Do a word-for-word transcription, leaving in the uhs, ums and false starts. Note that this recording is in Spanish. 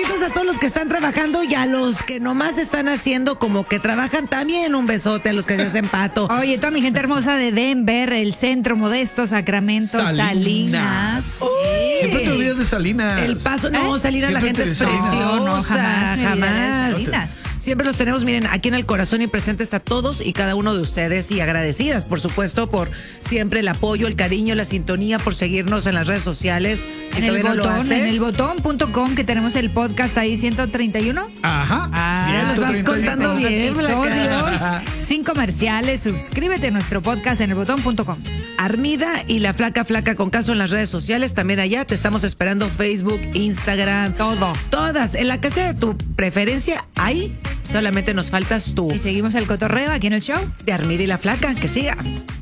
Besos a todos los que están trabajando y a los que nomás están haciendo como que trabajan también. Un besote a los que se hacen pato. Oye, toda mi gente hermosa de Denver, el Centro Modesto, Sacramento, Salinas. Salinas. Siempre te olvidas de Salinas. El Paso, no, ¿Eh? Salinas, la gente es preciosa. No, no, jamás, me jamás. olvidaré de Salinas. Siempre los tenemos, miren, aquí en el corazón y presentes a todos y cada uno de ustedes y agradecidas, por supuesto, por siempre el apoyo, el cariño, la sintonía, por seguirnos en las redes sociales. Si En el todavía no lo botón, haces, en el botón punto com, que tenemos el podcast ahí, ciento treinta y uno. Ajá. Ah, nos vas contando bien, episodios, Blanca. sin comerciales. Suscríbete a nuestro podcast en el botón punto com. Armida y la flaca flaca con caso en las redes sociales, también allá te estamos esperando, Facebook, Instagram, Todo. todas, en la casa de tu preferencia, ahí solamente nos faltas tú. Y seguimos el cotorreo aquí en el show. De Armida y la flaca, que siga.